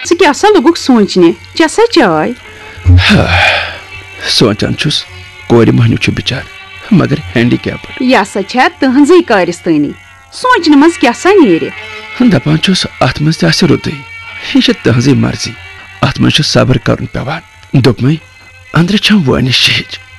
क्या सा लोगुक सोचने चा चाय सोचान छुस कोर महनू छु बिचार मगर हैंडीकैप्ड यह सा तहजी कारिस्तानी सोचने मज क्या सा नेरे दपान छुस अत मज त रुतै यह तहजी मर्जी अत मज सब्र करन पेवान दोपमै अंदर छम वानि शहज